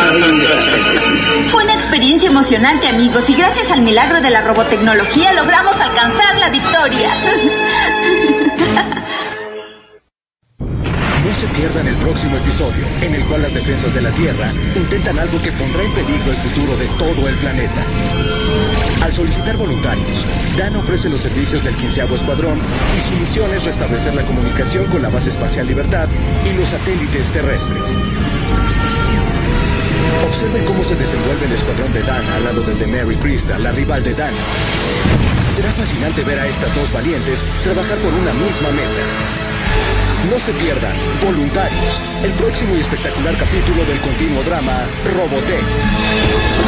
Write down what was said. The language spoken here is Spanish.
Fue una experiencia emocionante, amigos, y gracias al milagro de la robotecnología logramos alcanzar la victoria. No se pierdan el próximo episodio, en el cual las defensas de la Tierra intentan algo que pondrá en peligro el futuro de todo el planeta. Al solicitar voluntarios, Dan ofrece los servicios del 15º Escuadrón y su misión es restablecer la comunicación con la Base Espacial Libertad y los satélites terrestres. Observen cómo se desenvuelve el escuadrón de Dan al lado del de Mary Crystal, la rival de Dan. Será fascinante ver a estas dos valientes trabajar por una misma meta. No se pierdan Voluntarios, el próximo y espectacular capítulo del continuo drama Robotech.